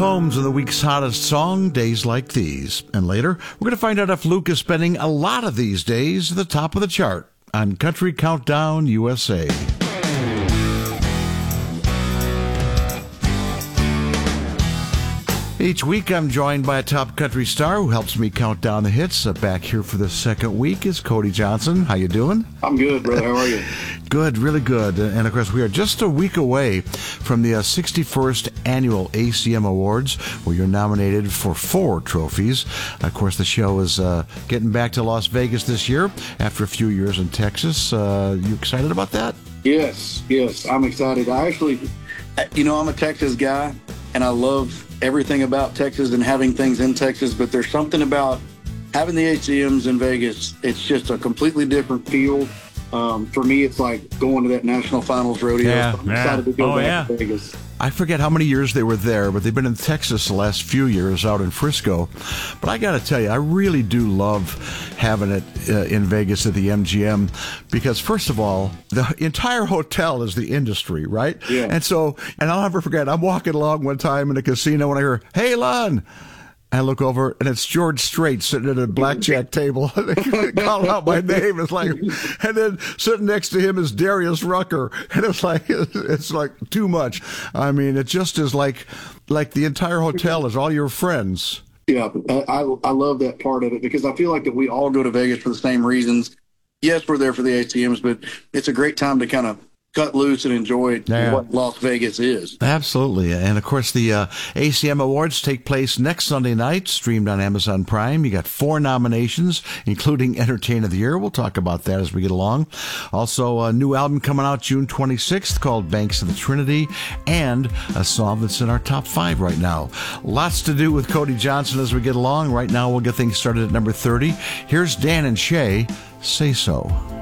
Holmes and the week's hottest song, Days Like These. And later, we're going to find out if Luke is spending a lot of these days at the top of the chart on Country Countdown USA. Each week, I'm joined by a top country star who helps me count down the hits. Back here for the second week is Cody Johnson. How you doing? I'm good, brother. How are you? Good, really good. And of course, we are just a week away from the 61st Annual ACM Awards, where you're nominated for 4 trophies. Of course, the show is getting back to Las Vegas this year after a few years in Texas. You excited about that? Yes, I'm excited. I actually, I'm a Texas guy, and I love everything about Texas and having things in Texas, but there's something about having the ACMs in Vegas. It's just a completely different feel. For me, it's like going to that National Finals rodeo. Yeah, I'm excited to go back to Vegas. I forget how many years they were there, but they've been in Texas the last few years out in Frisco. But I got to tell you, I really do love having it in Vegas at the MGM because, first of all, the entire hotel is the industry, right? Yeah. And I'll never forget, I'm walking along one time in a casino and I hear, "Hey, Lon." I look over, and it's George Strait sitting at a blackjack table. Calling out my name. It's like, and then sitting next to him is Darius Rucker. And it's like too much. I mean, it just is like the entire hotel is all your friends. Yeah, I love that part of it because I feel like that we all go to Vegas for the same reasons. Yes, we're there for the ACMs, but it's a great time to kind of cut loose and enjoy what Las Vegas is. Absolutely. And, of course, the ACM Awards take place next Sunday night, streamed on Amazon Prime. You got 4 nominations, including Entertainer of the Year. We'll talk about that as we get along. Also, a new album coming out June 26th called Banks of the Trinity, and a song that's in our top 5 right now. Lots to do with Cody Johnson as we get along. Right now, we'll get things started at number 30. Here's Dan and Shay, Say So.